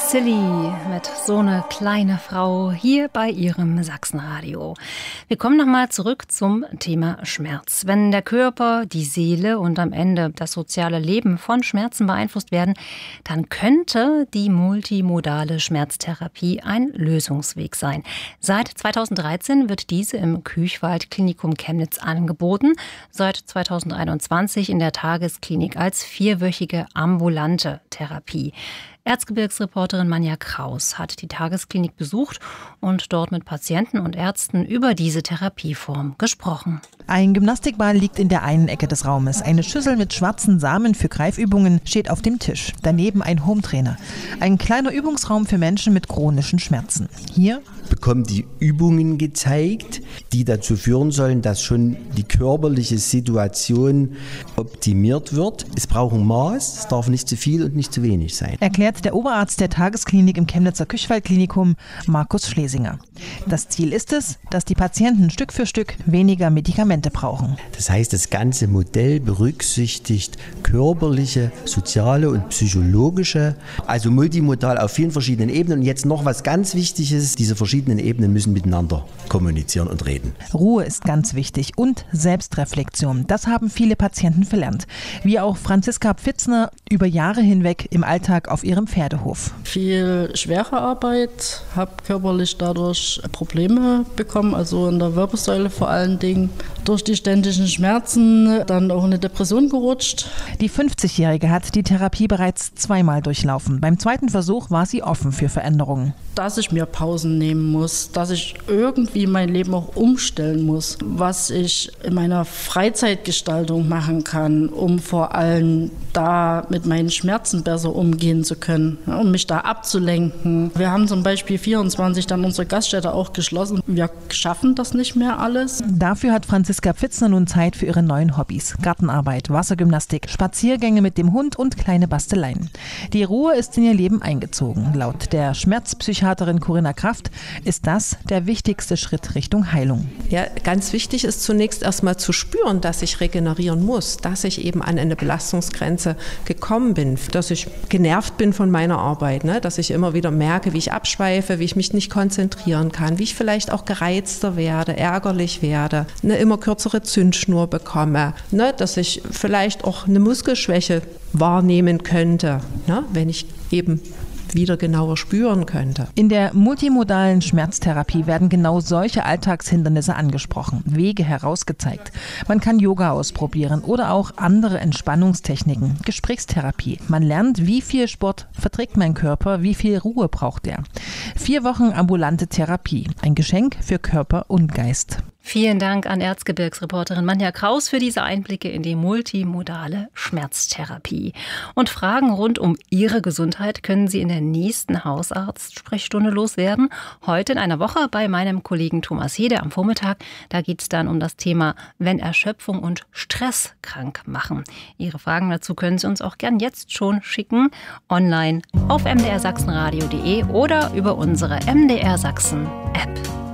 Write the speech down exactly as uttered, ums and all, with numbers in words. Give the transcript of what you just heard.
Silly mit So eine kleine Frau hier bei Ihrem Sachsenradio. Wir kommen nochmal zurück zum Thema Schmerz. Wenn der Körper, die Seele und am Ende das soziale Leben von Schmerzen beeinflusst werden, dann könnte die multimodale Schmerztherapie ein Lösungsweg sein. Seit zweitausenddreizehn wird diese im Küchwald-Klinikum Chemnitz angeboten, seit zweitausendeinundzwanzig in der Tagesklinik als vierwöchige ambulante Therapie. Erzgebirgsreporterin Manja Kraus hat die Tagesklinik besucht und dort mit Patienten und Ärzten über diese Therapieform gesprochen. Ein Gymnastikball liegt in der einen Ecke des Raumes. Eine Schüssel mit schwarzen Samen für Greifübungen steht auf dem Tisch. Daneben ein Hometrainer. Ein kleiner Übungsraum für Menschen mit chronischen Schmerzen. Hier bekommen die Übungen gezeigt, die dazu führen sollen, dass schon die körperliche Situation optimiert wird. Es braucht ein Maß, es darf nicht zu viel und nicht zu wenig sein. Erklärt der Oberarzt der Tagesklinik im Chemnitzer Küchwald-Klinikum, Markus Schlesinger. Das Ziel ist es, dass die Patienten Stück für Stück weniger Medikamente brauchen. Das heißt, das ganze Modell berücksichtigt körperliche, soziale und psychologische, also multimodal auf vielen verschiedenen Ebenen. Und jetzt noch was ganz Wichtiges, diese verschiedenen Ebenen müssen miteinander kommunizieren und reden. Ruhe ist ganz wichtig und Selbstreflexion. Das haben viele Patienten verlernt. Wie auch Franziska Pfitzner über Jahre hinweg im Alltag auf ihrem Pferdehof. Viel schwere Arbeit, habe körperlich dadurch Probleme bekommen, also in der Wirbelsäule vor allen Dingen. Durch die ständigen Schmerzen dann auch in eine Depression gerutscht. Die fünfzigjährige hat die Therapie bereits zweimal durchlaufen. Beim zweiten Versuch war sie offen für Veränderungen. Dass ich mir Pausen nehmen muss, dass ich irgendwie mein Leben auch umstellen muss, was ich in meiner Freizeitgestaltung machen kann, um vor allem da mit meinen Schmerzen besser umgehen zu können, um mich da abzulenken. Wir haben zum Beispiel vierundzwanzig dann unsere Gaststätte auch geschlossen. Wir schaffen das nicht mehr alles. Dafür hat Franziska Pfitzner nun Zeit für ihre neuen Hobbys. Gartenarbeit, Wassergymnastik, Spaziergänge mit dem Hund und kleine Basteleien. Die Ruhe ist in ihr Leben eingezogen. Laut der Schmerzpsychiaterin Corinna Kraft ist das der wichtigste Schritt Richtung Heilung. Ja, ganz wichtig ist zunächst erstmal zu spüren, dass ich regenerieren muss, dass ich eben an eine Belastungsgrenze gekommen bin, dass ich genervt bin von meiner Arbeit, ne? Dass ich immer wieder merke, wie ich abschweife, wie ich mich nicht konzentrieren kann, wie ich vielleicht auch gereizter werde, ärgerlich werde, eine immer kürzere Zündschnur bekomme, ne? Dass ich vielleicht auch eine Muskelschwäche wahrnehmen könnte, ne? Wenn ich eben wieder genauer spüren könnte. In der multimodalen Schmerztherapie werden genau solche Alltagshindernisse angesprochen, Wege herausgezeigt. Man kann Yoga ausprobieren oder auch andere Entspannungstechniken, Gesprächstherapie. Man lernt, wie viel Sport verträgt mein Körper, wie viel Ruhe braucht er. Vier Wochen ambulante Therapie, ein Geschenk für Körper und Geist. Vielen Dank an Erzgebirgsreporterin Manja Kraus für diese Einblicke in die multimodale Schmerztherapie. Und Fragen rund um Ihre Gesundheit können Sie in der nächsten Hausarzt-Sprechstunde loswerden. Heute in einer Woche bei meinem Kollegen Thomas Hede am Vormittag. Da geht es dann um das Thema, wenn Erschöpfung und Stress krank machen. Ihre Fragen dazu können Sie uns auch gern jetzt schon schicken, online auf m d r sachsenradio punkt d e oder über unsere M D R Sachsen App.